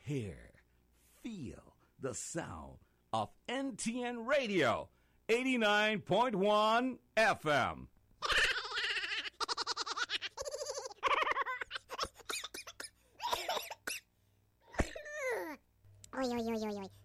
hear, feel the sound of NTN Radio 89.1 FM. Oy, oy, oy, oy, oy.